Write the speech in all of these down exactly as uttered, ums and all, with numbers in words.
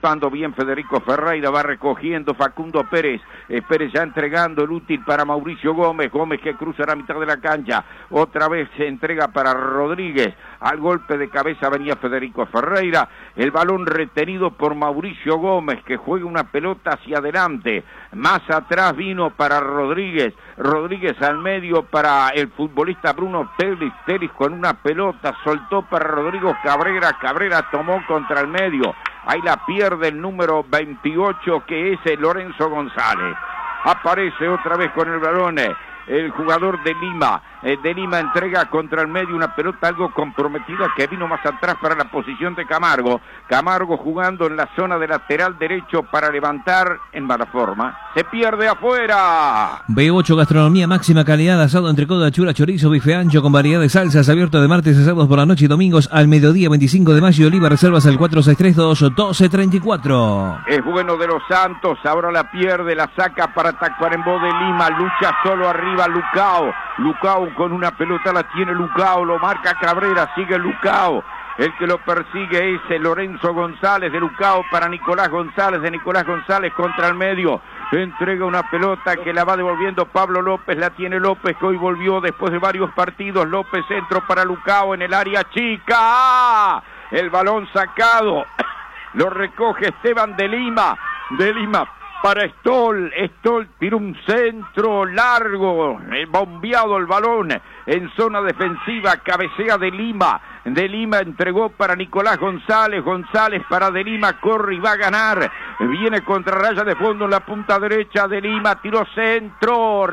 anticipando bien Federico Ferreira, va recogiendo Facundo Pérez, eh, Pérez ya entregando el útil para Mauricio Gómez, Gómez que cruza la mitad de la cancha, otra vez se entrega para Rodríguez, al golpe de cabeza venía Federico Ferreira, el balón retenido por Mauricio Gómez que juega una pelota hacia adelante, más atrás vino para Rodríguez, Rodríguez al medio para el futbolista Bruno Telis, Telis con una pelota, soltó para Rodrigo Cabrera, Cabrera tomó contra el medio, ahí la pierde el número veintiocho que es el Lorenzo González, aparece otra vez con el balón el jugador de Lima, eh, de Lima entrega contra el medio una pelota algo comprometida que vino más atrás para la posición de Camargo, Camargo jugando en la zona de lateral derecho para levantar en mala forma, se pierde afuera. B ocho Gastronomía máxima calidad, asado, entrecoto, achura, chorizo, bife ancho con variedad de salsas, abierto de martes a sábados por la noche y domingos al mediodía, veinticinco de mayo, Oliva, reservas al cuatro seis tres dos uno dos tres cuatro. Es bueno de los Santos, ahora la pierde, la saca para Tacuarembó de Lima, lucha solo arriba Lucao, Lucao con una pelota la tiene Lucao, lo marca Cabrera, sigue Lucao, el que lo persigue es el Lorenzo González de Lucao para Nicolás González, de Nicolás González contra el medio, entrega una pelota que la va devolviendo Pablo López, la tiene López que hoy volvió después de varios partidos, López centro para Lucao en el área chica, el balón sacado, lo recoge Esteban de Lima, de Lima para Stoll, Stoll tiró un centro largo, bombeado el balón en zona defensiva, cabecea de Lima, de Lima entregó para Nicolás González, González para de Lima, corre y va a ganar, viene contra raya de fondo en la punta derecha de Lima, tiró centro,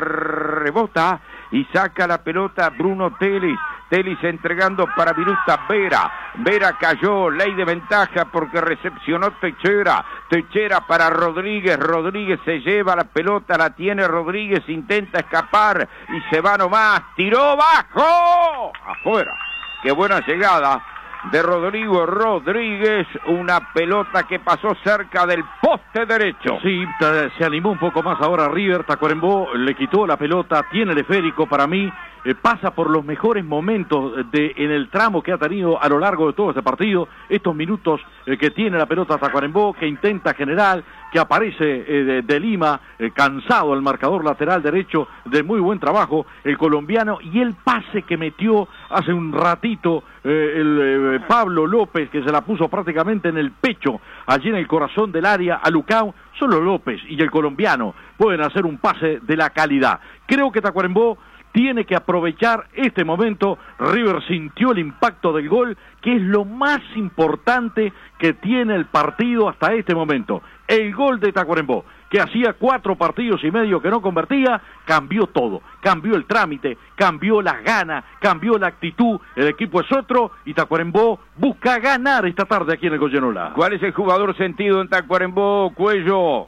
rebota y saca la pelota Bruno Telis, Telis entregando para Viruta Vera, Vera cayó, ley de ventaja porque recepcionó Techera, Techera para Rodríguez, Rodríguez se lleva la pelota, la tiene Rodríguez, intenta escapar y se va nomás, tiró bajo, afuera, qué buena llegada de Rodrigo Rodríguez, una pelota que pasó cerca del poste derecho. Sí, se animó un poco más ahora River, Tacuarembó le quitó la pelota, tiene el esférico para mí, eh, pasa por los mejores momentos de, en el tramo que ha tenido a lo largo de todo este partido, estos minutos eh, que tiene la pelota Tacuarembó, que intenta generar, que aparece eh, de, de Lima, eh, cansado el marcador lateral derecho, de muy buen trabajo, el colombiano, y el pase que metió hace un ratito eh, el eh, Pablo López, que se la puso prácticamente en el pecho, allí en el corazón del área a Lucao, solo López y el colombiano pueden hacer un pase de la calidad. Creo que Tacuarembó tiene que aprovechar este momento. River sintió el impacto del gol, que es lo más importante que tiene el partido hasta este momento. El gol de Tacuarembó, que hacía cuatro partidos y medio que no convertía, cambió todo, cambió el trámite, cambió las ganas, cambió la actitud, el equipo es otro y Tacuarembó busca ganar esta tarde aquí en el Goyenola. ¿Cuál es el jugador sentido en Tacuarembó, Cuello?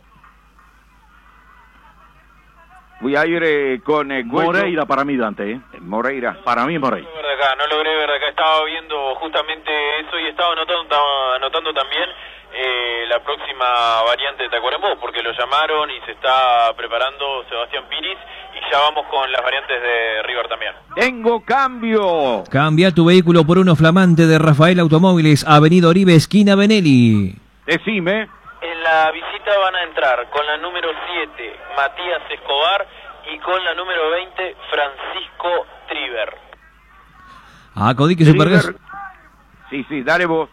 Voy a ir eh, con eh, Moreira para mí, Dante. ¿eh? Moreira. Para mí, Moreira. No logré ver de acá, no logré ver de acá. Estaba viendo justamente eso y estaba anotando, estaba anotando también eh, la próxima variante de Tacuarembó, porque lo llamaron y se está preparando Sebastián Piris y ya vamos con las variantes de River también. Tengo cambio. Cambia tu vehículo por uno flamante de Rafael Automóviles, Avenida Oribe, esquina Benelli. Decime. En la visita van a entrar con la número siete, Matías Escobar, y con la número veinte, Francisco Triver. Ah, Codique Supergas. Sí, sí, dale vos.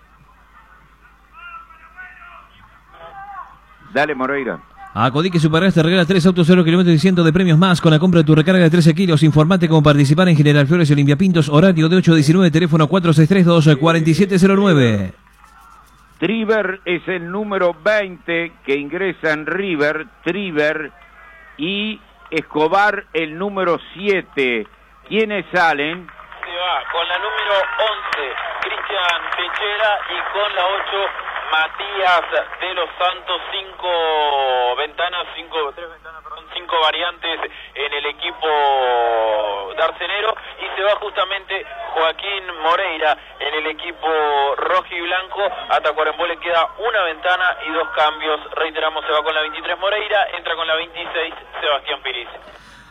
Dale, Moreira. A Codique Supergas te regala tres autos cero kilómetros y ciento de premios más con la compra de tu recarga de trece kilos. Informate cómo participar en General Flores y Olimpia Pintos, horario de ocho a diecinueve, teléfono cuatro seis tres dos cuatro siete cero nueve. Triver es el número veinte que ingresa en River, Triver, y Escobar el número siete. ¿Quiénes salen? Se va con la número once, Cristian Techera, y con la ocho, Matías de los Santos. Cinco ventanas, cinco, tres ventanas, perdón, cinco variantes en el equipo darcenero, y se va justamente Joaquín Moreira en el equipo rojo y blanco. A Tacuarembó le queda una ventana y dos cambios. Reiteramos, se va con la veintitrés Moreira, entra con la veintiséis Sebastián Piris.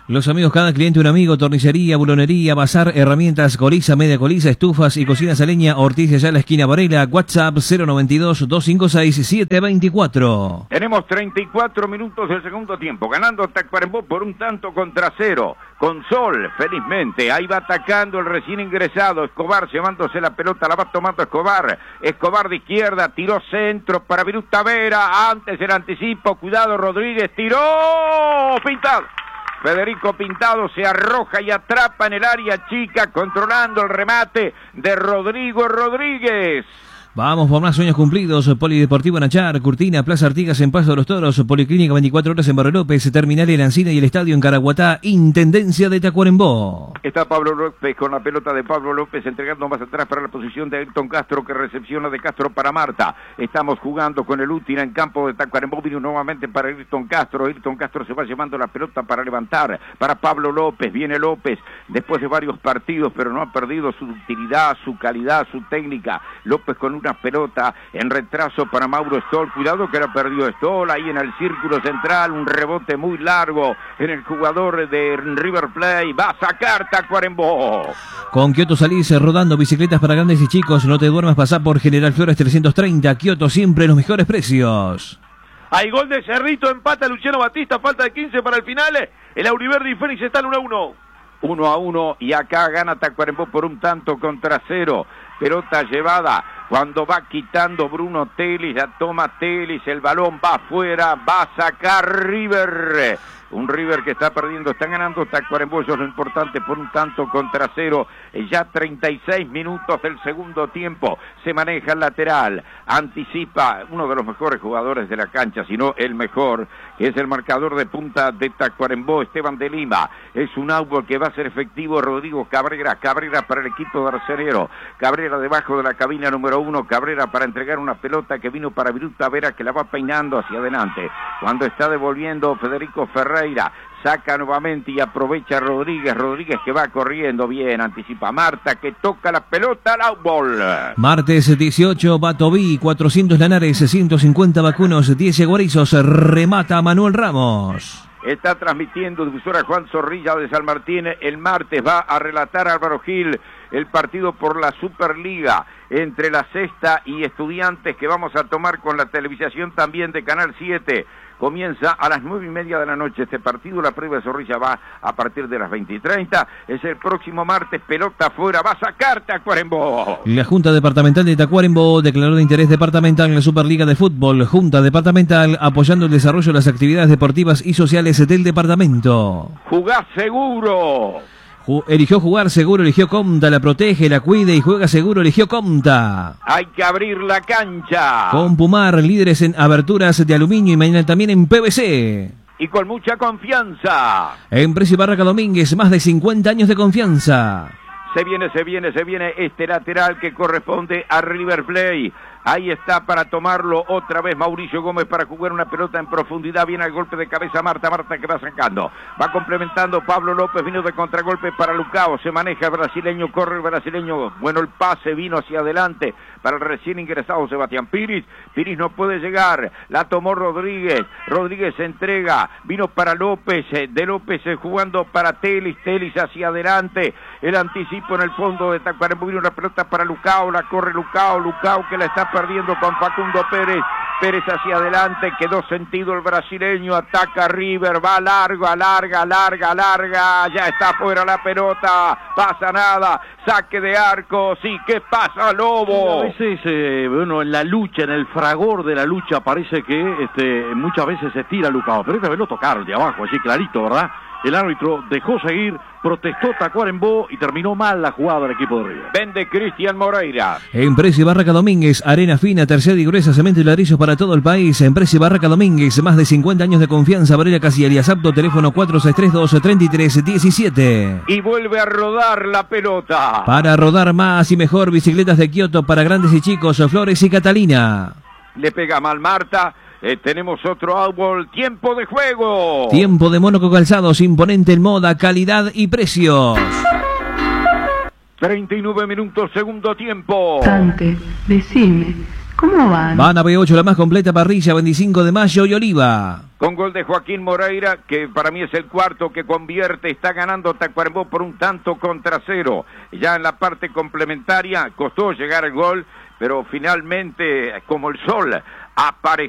Los amigos, cada cliente un amigo, tornillería, bulonería, bazar, herramientas, coliza, media coliza, estufas y cocinas a leña, Ortiz allá en la esquina Varela, WhatsApp cero noventa y dos, doscientos cincuenta y seis, setecientos veinticuatro. Tenemos treinta y cuatro minutos del segundo tiempo, ganando Tacuarembó por un tanto contra cero, con Sol, felizmente, ahí va atacando el recién ingresado, Escobar llevándose la pelota, la va tomando Escobar, Escobar de izquierda, tiró centro para Viruta Vera, antes el anticipo, cuidado Rodríguez, tiró, pintado. Federico Pintado se arroja y atrapa en el área chica, controlando el remate de Rodrigo Rodríguez. Vamos por más sueños cumplidos. Polideportivo Nachar, Curtina, Plaza Artigas en Paso de los Toros, Policlínica veinticuatro horas en Barrio López, Terminal en Ancina y el Estadio en Caraguatá, Intendencia de Tacuarembó. Está Pablo López con la pelota de Pablo López, entregando más atrás para la posición de Ayrton Castro, que recepciona de Castro para Marta. Estamos jugando con el útil en campo de Tacuarembó, vino nuevamente para Ayrton Castro. Ayrton Castro se va llevando la pelota para levantar, para Pablo López, viene López, después de varios partidos, pero no ha perdido su utilidad, su calidad, su técnica. López con una pelota en retraso para Mauro Stoll, cuidado que la perdió Stoll, ahí en el círculo central, un rebote muy largo en el jugador de River Plate, va a sacar Tacuarembó. Con Kioto salís rodando bicicletas para grandes y chicos, no te duermas, pasá por General Flores trescientos treinta, Kioto siempre los mejores precios. Hay gol de Cerrito, empata Luciano Batista, falta de quince para el final, el Auriverdi y Fénix están uno a uno. uno a uno y acá gana Tacuarembó por un tanto contra cero. Pelota llevada cuando va quitando Bruno Telis, la toma Telis, el balón va afuera, va a sacar River. Un River que está perdiendo, están ganando Tacuarembó, eso es lo importante, por un tanto contra cero. Ya treinta y seis minutos del segundo tiempo, se maneja el lateral, anticipa uno de los mejores jugadores de la cancha, si no el mejor, que es el marcador de punta de Tacuarembó, Esteban de Lima. Es un outball que va a ser efectivo, Rodrigo Cabrera, Cabrera para el equipo de Arcenero, Cabrera debajo de la cabina número uno, Cabrera para entregar una pelota que vino para Viruta Vera, que la va peinando hacia adelante. Cuando está devolviendo Federico Ferreira, saca nuevamente y aprovecha Rodríguez, Rodríguez que va corriendo bien, anticipa Marta que toca la pelota al outball. Martes dieciocho, Batoví, cuatrocientos Lanares, ciento cincuenta vacunos, diez guarizos, remata Manuel Ramos. Está transmitiendo difusora Juan Zorrilla de San Martín. El martes va a relatar Álvaro Gil el partido por la Superliga entre la Sexta y Estudiantes, que vamos a tomar con la televisación también de Canal siete. Comienza a las nueve y media de la noche este partido, la previa de Zorrilla va a partir de las veinte y treinta, es el próximo martes, pelota afuera, va a sacar Tacuarembó. La Junta Departamental de Tacuarembó declaró de interés departamental en la Superliga de Fútbol. Junta Departamental apoyando el desarrollo de las actividades deportivas y sociales del departamento. Jugá seguro. Eligió jugar seguro, eligió Comta, la protege, la cuida y juega seguro, eligió Comta. Hay que abrir la cancha. Con Pumar, líderes en aberturas de aluminio y mañana también en P V C. Y con mucha confianza. En Precio Barraca Domínguez, más de cincuenta años de confianza. Se viene, se viene, se viene este lateral que corresponde a River Plate. Ahí está para tomarlo otra vez Mauricio Gómez para jugar una pelota en profundidad. Viene al golpe de cabeza Marta, Marta que va sacando. Va complementando Pablo López, vino de contragolpe para Lucao. Se maneja el brasileño, corre el brasileño. Bueno, el pase vino hacia adelante para el recién ingresado Sebastián Piris. Piris no puede llegar, la tomó Rodríguez. Rodríguez se entrega, vino para López. De López jugando para Telis, Telis hacia adelante. El anticipo en el fondo de Tacuarembó, vino una pelota para Lucao, la corre Lucao, Lucao que la está perdiendo con Facundo Pérez, Pérez hacia adelante, quedó sentido el brasileño, ataca River, va largo, larga, larga, larga, ya está fuera la pelota, pasa nada, saque de arco, sí, ¿qué pasa, Lobo? A veces, eh, bueno, en la lucha, en el fragor de la lucha, parece que este, muchas veces se tira Lucao, pero esta vez lo tocaron de abajo, así clarito, ¿verdad? El árbitro dejó seguir, protestó Tacuarembó y terminó mal la jugada del equipo de River. Vende Cristian Moreira. En Precio Barraca Domínguez, arena fina, tercera y gruesa, cemento y ladrillos para todo el país. En Precio Barraca Domínguez, más de cincuenta años de confianza. Varela Casiel y Azapto, teléfono cuatro seis tres dos, tres tres uno siete. Y vuelve a rodar la pelota. Para rodar más y mejor, bicicletas de Kioto para grandes y chicos, Flores y Catalina. Le pega mal Marta. Eh, tenemos otro outball, tiempo de juego. Tiempo de Mónaco Calzados, imponente en moda, calidad y precios. treinta y nueve minutos, segundo tiempo. Dante, decime, ¿Cómo van? Van a B ocho, la más completa parrilla, veinticinco de mayo y Oliva. Con gol de Joaquín Moreira, que para mí es el cuarto que convierte, está ganando Tacuarembó por un tanto contra cero. Ya en la parte complementaria costó llegar el gol, pero finalmente, como el sol, apareció.